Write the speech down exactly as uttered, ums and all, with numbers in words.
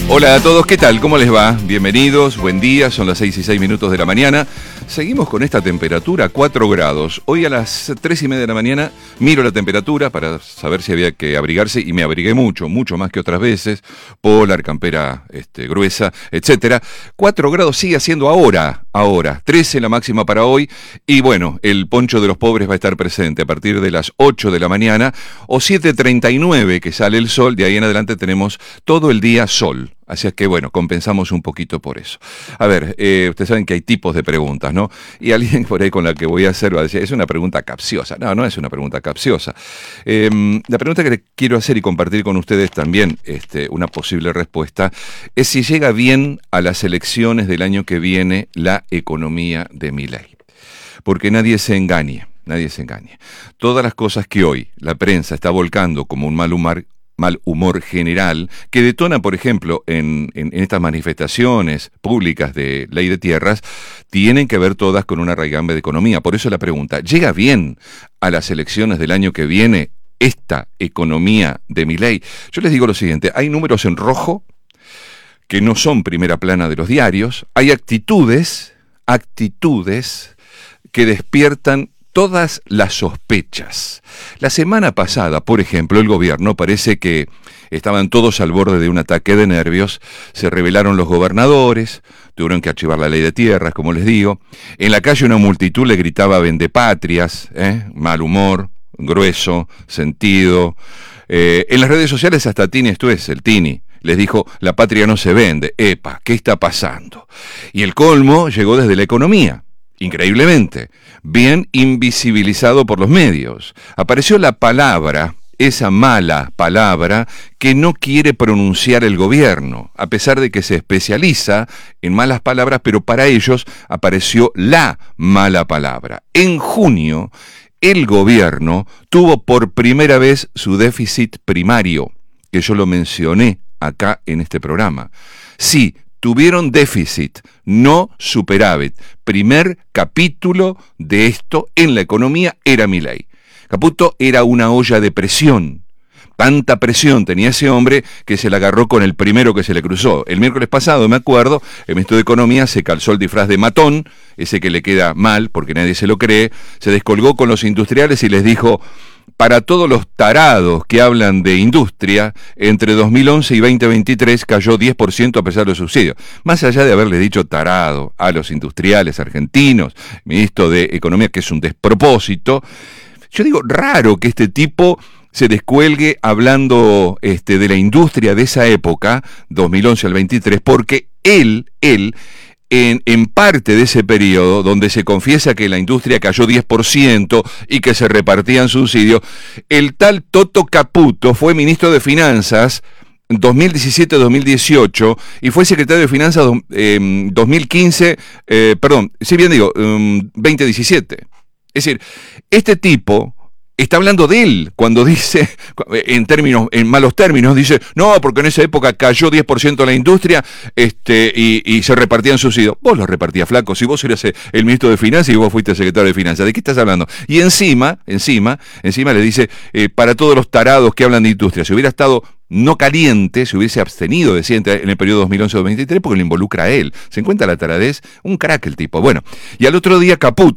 Hola a todos, ¿qué tal? ¿Cómo les va? Bienvenidos, buen día, son las seis y seis minutos de la mañana. Seguimos con esta temperatura, cuatro grados. Hoy a las tres y media de la mañana miro la temperatura para saber si había que abrigarse y me abrigué mucho, mucho más que otras veces. Polar, campera este, gruesa, etcétera. cuatro grados sigue haciendo ahora, ahora. trece la máxima para hoy y bueno, el poncho de los pobres va a estar presente a partir de las ocho de la mañana o siete treinta y nueve que sale el sol. De ahí en adelante tenemos todo el día sol. Así es que, bueno, compensamos un poquito por eso. A ver, eh, ustedes saben que hay tipos de preguntas, ¿no? Y alguien por ahí con la que voy a hacer va a decir, es una pregunta capciosa. No, no es una pregunta capciosa. Eh, la pregunta que le quiero hacer y compartir con ustedes también, este, una posible respuesta, es si llega bien a las elecciones del año que viene la economía de Milei. Porque nadie se engañe, nadie se engañe. Todas las cosas que hoy la prensa está volcando como un mal humor, mal humor general, que detona, por ejemplo, en, en, en estas manifestaciones públicas de ley de tierras, tienen que ver todas con una raigambre de economía. Por eso la pregunta, ¿llega bien a las elecciones del año que viene esta economía de Milei? Yo les digo lo siguiente, hay números en rojo que no son primera plana de los diarios, hay actitudes, actitudes que despiertan todas las sospechas. La semana pasada, por ejemplo, el gobierno parece que estaban todos al borde de un ataque de nervios, se rebelaron los gobernadores, tuvieron que archivar la ley de tierras, como les digo, en la calle una multitud le gritaba vendepatrias, ¿eh? mal humor, grueso, sentido, eh, en las redes sociales hasta Tini Stuess, el Tini, les dijo, la patria no se vende, epa, ¿qué está pasando? Y el colmo llegó desde la economía. Increíblemente, bien invisibilizado por los medios. Apareció la palabra, esa mala palabra, que no quiere pronunciar el gobierno, a pesar de que se especializa en malas palabras, pero para ellos apareció la mala palabra. En junio, el gobierno tuvo por primera vez su déficit primario, que yo lo mencioné acá en este programa. Sí, tuvieron déficit, no superávit. Primer capítulo de esto en la economía era Milei. Caputo era una olla de presión. Tanta presión tenía ese hombre que se la agarró con el primero que se le cruzó. El miércoles pasado, me acuerdo, el ministro de Economía se calzó el disfraz de matón, ese que le queda mal porque nadie se lo cree, se descolgó con los industriales y les dijo, para todos los tarados que hablan de industria, entre dos mil once y veinte veintitrés cayó diez por ciento a pesar de los subsidios. Más allá de haberle dicho tarado a los industriales argentinos, ministro de Economía, que es un despropósito, yo digo, raro que este tipo se descuelgue hablando este, de la industria de esa época, dos mil once al veintitrés, porque él, él, En, en parte de ese periodo, donde se confiesa que la industria cayó diez por ciento y que se repartían subsidios, el tal Toto Caputo fue ministro de Finanzas dos mil diecisiete a dos mil dieciocho y fue secretario de Finanzas eh, dos mil quince, eh, perdón, si bien digo, eh, veinte diecisiete. Es decir, este tipo está hablando de él cuando dice, en términos, en malos términos, dice, no, porque en esa época cayó diez por ciento la industria este, y, y se repartían subsidios. Vos los repartías, flaco, si vos eras el ministro de Finanzas y vos fuiste secretario de Finanzas, ¿de qué estás hablando? Y encima, encima, encima le dice, eh, para todos los tarados que hablan de industria, si hubiera estado no caliente, se hubiese abstenido, decía, en el periodo dos mil once a dos mil veintitrés, porque lo involucra a él. Se encuentra la taradez, un crack el tipo. Bueno, y al otro día Caputo,